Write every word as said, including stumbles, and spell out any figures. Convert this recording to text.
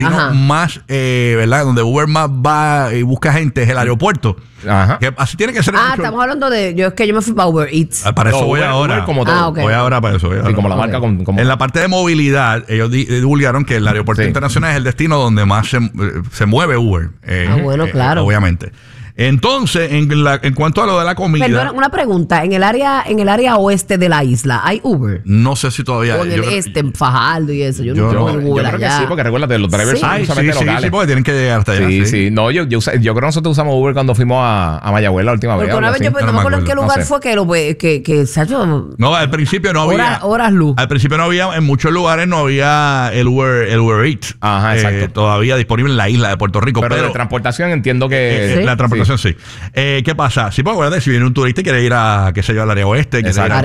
Ajá. Más, eh, ¿verdad? Donde Uber más va y busca gente es el aeropuerto. Ajá. Que así tiene que ser. Ah, estamos hablando de. Yo es que yo me fui para Uber Eats. Ah, para eso No, voy Uber, ahora. Uber como todo. Ah, okay. Voy ahora para eso. Voy ahora. Sí, como la Okay. marca. Con, como... En la parte de movilidad, ellos di- divulgaron que el aeropuerto Sí. internacional es el destino donde más se, se mueve Uber. Eh, Ah, bueno, eh, claro. Obviamente. Entonces, en, la, en cuanto a lo de la comida, Perdona, una pregunta. En el área, en el área oeste de la isla, ¿hay Uber? no sé si todavía. O en yo el creo- este, en Fajardo y eso. Yo, yo no Yo, tengo yo Uber creo que allá. sí, porque recuérdate, los drivers Sí. son Ay, sí, solamente sí, locales. sí, porque tienen que llegar hasta allá. Sí, sí. sí. No, yo, yo, usé- yo creo que nosotros usamos Uber cuando fuimos a, a Mayagüez la última vez. Porque algo una vez así. yo pues, Yo no no me me acuerdo en qué acuerdo, lugar no sé. fue que lo que, que, que Sacho, No, al principio no había. horas, horas luz. Al principio no había, en muchos lugares no había el Uber, el Uber Eats. Ajá, exacto. Eh, todavía disponible en la isla de Puerto Rico. Pero, Pero, de transportación entiendo que... eh, ¿Sí? la transportación sí. Eh, ¿Qué pasa? Sí, pues acuérdate, si viene un turista y quiere ir a, qué sé yo, al área oeste, quiere ir Exacto. a